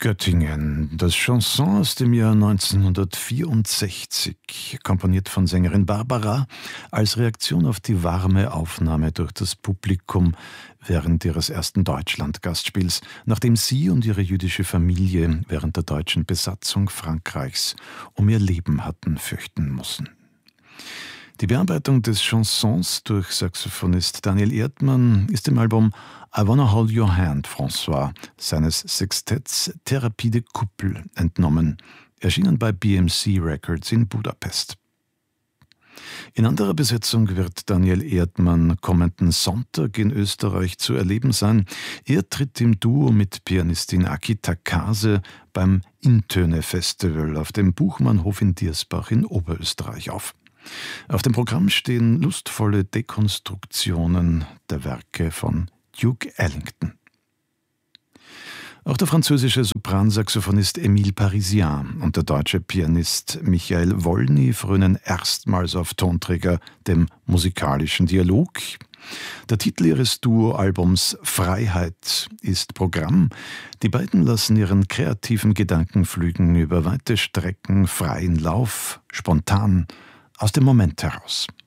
Göttingen, das Chanson aus dem Jahr 1964, komponiert von Sängerin Barbara, als Reaktion auf die warme Aufnahme durch das Publikum während ihres ersten Deutschland-Gastspiels, nachdem sie und ihre jüdische Familie während der deutschen Besatzung Frankreichs um ihr Leben hatten fürchten müssen. Die Bearbeitung des Chansons durch Saxophonist Daniel Erdmann ist im Album I Wanna Hold Your Hand, François, seines Sextetts Thérapie de Couple entnommen, erschienen bei BMC Records in Budapest. In anderer Besetzung wird Daniel Erdmann kommenden Sonntag in Österreich zu erleben sein. Er tritt im Duo mit Pianistin Aki Takase beim Intöne-Festival auf dem Buchmannhof in Diersbach in Oberösterreich auf. Auf dem Programm stehen lustvolle Dekonstruktionen der Werke von Duke Ellington. Auch der französische Sopransaxophonist Émile Parisien und der deutsche Pianist Michael Wolny frönen erstmals auf Tonträger dem musikalischen Dialog. Der Titel ihres Duo-Albums Freiheit ist Programm. Die beiden lassen ihren kreativen Gedankenflügen über weite Strecken freien Lauf, spontan, aus dem Moment heraus.